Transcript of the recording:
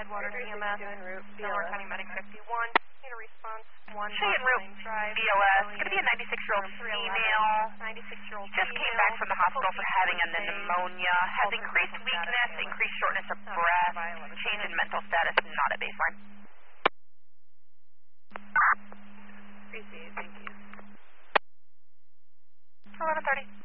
Headwaters EMS, Delaware County Medic 51. Need a response. Cheyenne Route BLS. Going to be a 96-year-old female. 96-year-old Just came back from the hospital for having a pneumonia. Has increased weakness, increased shortness of breath, change in mental status, not at baseline. Appreciate it, thank you. 11:30.